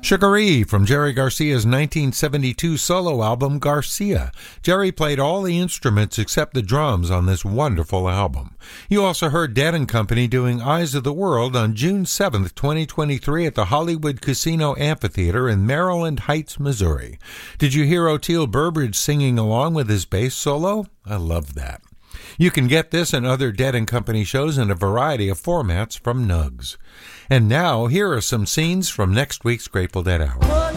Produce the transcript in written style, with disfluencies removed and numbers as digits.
Sugar-E from Jerry Garcia's 1972 solo album, Garcia. Jerry played all the instruments except the drums on this wonderful album. You also heard Dead & Company doing Eyes of the World on June 7th, 2023 at the Hollywood Casino Amphitheater in Maryland Heights, Missouri. Did you hear Oteil Burbridge singing along with his bass solo? I love that. You can get this and other Dead & Company shows in a variety of formats from Nugs. And now, here are some scenes from next week's Grateful Dead Hour.